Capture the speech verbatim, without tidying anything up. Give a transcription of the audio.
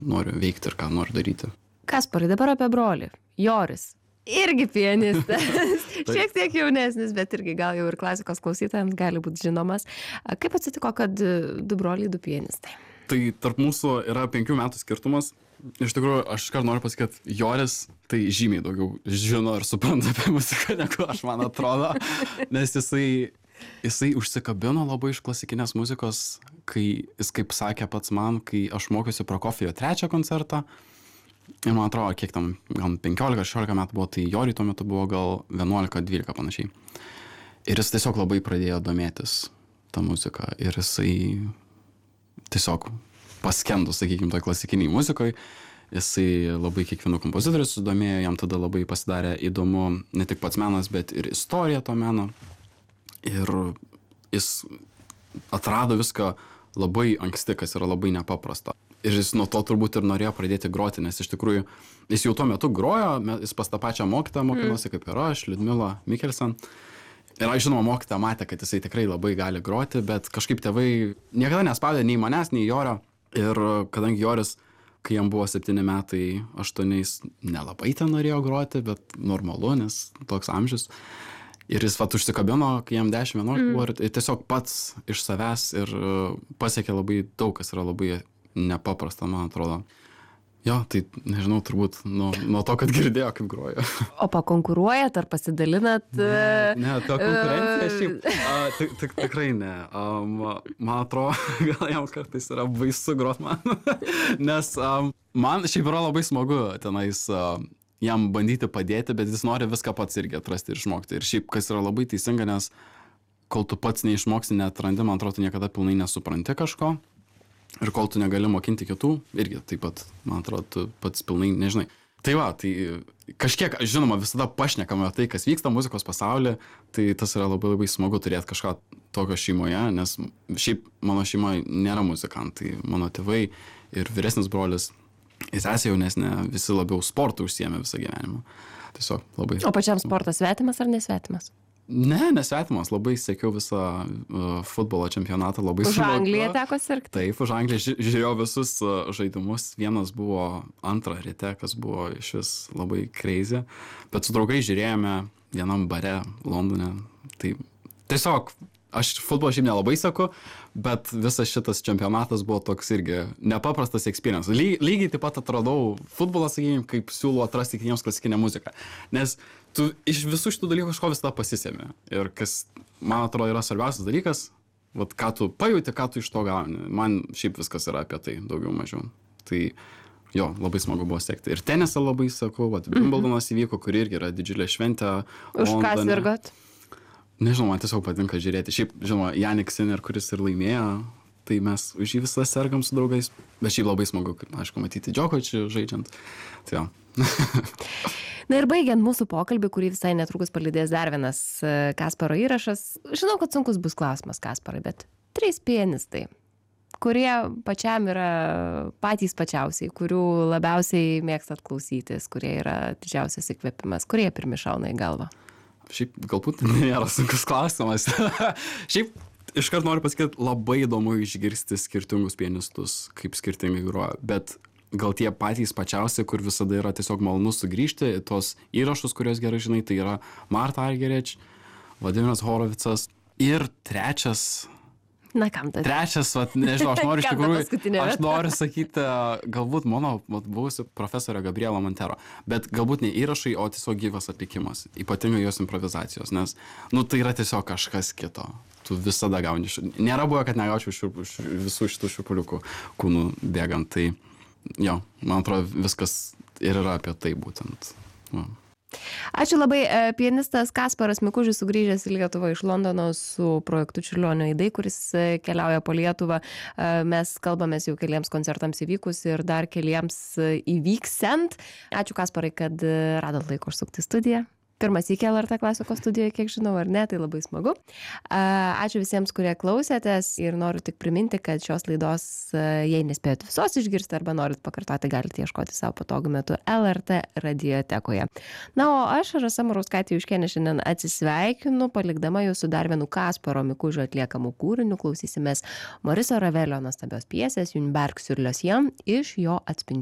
noriu veikti ir ką noriu daryti. Kasparai, dabar apie brolį. Joris. Irgi pianistas. Šiek tiek jaunesnis, bet irgi gal jau ir klasikos klausytojams gali būti žinomas. Kaip atsitiko, kad du broliai, du pianistai? Tai tarp mūsų yra penkių metų skirtumas. Iš tikrųjų, aš iškart noriu pasakyti, kad Joris tai žymiai daugiau žino ir supranta apie muziką, negu aš, man atrodo. Nes jisai, jisai užsikabino labai iš klasikinės muzikos, kai jis, kaip sakė pats man, kai aš mokiausi Prokofijo trečią koncertą. Ir man atrodo, kiek tam, gal penkiolika šešiolika metų buvo, tai Joriui tuo metu buvo gal vienuolika dvylika panašiai. Ir jis tiesiog labai pradėjo domėtis tą muziką. Ir jisai tiesiog paskendo, sakykime, toj klasikiniai muzikoje. Jisai labai kiekvienu kompozitoriu sudomėjo, jam tada labai pasidarė įdomu ne tik pats menas, bet ir istorija to meno. Ir jis atrado viską labai anksti, kas yra labai nepaprasta. Ir jis nuo to turbūt ir norėjo pradėti groti, nes iš tikrųjų jis jau tuo metu grojo, jis pas tą pačią mokytą mokinosi, kaip ir aš, Liudmila Mikkelsen. Ir aš žinoma, mokytą matė, kad jisai tikrai labai gali groti, bet kažkaip tėvai niekada nespaudė nei manęs, nei Jorio. Ir kadangi Joris, kai jam buvo septyni metai, aštuoniais, nelabai ten norėjo groti, bet normalu, nes toks amžius. Ir jis vat užsikabino, kai jam dešimt vienuolika buvo, mm. ir tiesiog pats iš savęs ir pasiekė labai daug, kas yra labai nepaprasta, man atrodo. Jo, tai nežinau, turbūt nuo, nuo to, kad girdėjo, kaip groja. O pakonkuruojat ar pasidalinat? Ne, ne ta konkurencija šiaip a, tik, tik, tikrai ne. Um, man atrodo, gal jam kartais yra baisu grot man. Nes um, man šiaip yra labai smagu tenais uh, jam bandyti padėti, bet jis nori viską pats irgi atrasti ir išmokti. Ir šiaip, kas yra labai teisinga, nes kol tu pats neišmoksi, neatrandi, man atrodo, tu niekada pilnai nesupranti kažko. Ir kol tu negali mokinti kitų, irgi taip pat, man atrodo, tu pats pilnai nežinai. Tai va, tai kažkiek, žinoma, visada pašnekame tai, kas vyksta muzikos pasaulyje, tai tas yra labai labai smagu turėti kažką tokio šeimoje, nes šiaip mano šeimoje nėra muzikantai, mano tėvai ir vyresnis brolis, jis esi jaunesnė, visi labiau sportų užsiėmė visą gyvenimą. Tiesiog labai. O pačiam sportas svetimas ar nesvetimas? Ne, nesvetimas, labai sekiau visą uh, futbolo čempionatą, labai už sulaukta. Angliją teko sirgti? Taip, už Angliją ži žiūrėjau visus uh, žaidimus, vienas buvo antrą ryte, kas buvo iš vis labai crazy, bet su draugai žiūrėjome vienam bare Londone, tai tiesiog aš futbolą šiaip nelabai seku, bet visas šitas čempionatas buvo toks irgi nepaprastas experience. Ly lygiai taip pat atradau futbolą, sakykime, kaip siūlau atrasti kitiems klasikinę muziką. Nes tu iš visų šitų dalykų kažko visada pasisemi. Ir kas, man atrodo, yra svarbiausias dalykas, vat, ką tu pajauti, ką tu iš to gauni. Man šiaip viskas yra apie tai, daugiau mažiau. Tai jo, labai smagu buvo sekti. Ir tenisą labai sakau, vat, Wimbledonas įvyko, kur irgi yra didžiulė šventė. Už ką sirgot? Nežinau, man tiesiog patinka žiūrėti. Šiaip, žinoma, Jannik Sinner, kuris ir laimėjo, tai mes už jį visą sergam su draugais. Bet šiaip labai smagu, aišku, matyti Djokovicį žaidžiant. Tai jo. Na ir baigiant mūsų pokalbį, kurį visai netrukus palydės dar vienas Kasparo įrašas. Žinau, kad sunkus bus klausimas, Kasparai, bet trys pianistai, kurie pačiam yra patys pačiausiai, kurių labiausiai mėgstat klausytis, kurie yra didžiausias įkvėpimas, kurie pirmi šauna į galvą? Šiaip galbūt nėra sunkus klausimas. Šiaip iškart noriu pasakyti, labai įdomu išgirsti skirtingus pianistus, kaip skirtingai groja, bet gal tie patys pačiausi, kur visada yra tiesiog malonu sugrįžti, tos įrašus, kuriuos gerai žinai, tai yra Marta Argerich, Vladimiras Horovicas ir trečias... Na kam tai? Trečias, vat, nežinau, aš noriu iš tikrųjų, aš noriu sakyti, galbūt mano vat, buvusi profesorė Gabriela Montero, bet galbūt ne įrašai, o tiesiog gyvas atlikimas, ypatingai jos improvizacijos, nes, nu, tai yra tiesiog kažkas kito. Tu visada gauni, nėra buvę, kad negaučiau šiurp, visų šitų šiurpuliukų kūnų bėgant, tai jo, man atrodo, viskas ir yra apie tai būtent. Va. Ačiū labai. Pianistas Kasparas Mikužis sugrįžęs į Lietuvą iš Londono su projektu Čiurlionio aidai, kuris keliauja po Lietuvą. Mes kalbamės jau keliems koncertams įvykus ir dar keliems įvyksiant. Ačiū, Kasparai, kad radot laiko užsukti studiją. Pirmas iki L R T klasikos studijoje, kiek žinau, ar ne, tai labai smagu. Ačiū visiems, kurie klausėtės ir noriu tik priminti, kad šios laidos, jei nespėjot visos išgirsti arba norit pakartoti, galite ieškoti savo patogų metu L R T radiotekoje. Na, o aš, Rasa Murauskaitė Juškienė, šiandien atsisveikinu, palikdama jūsų dar vienu Kasparo Mikužio atliekamu kūriniu. Klausysimės Moriso Ravelio nuostabios pjesės Une barque sur l'océan iš jo atspindžių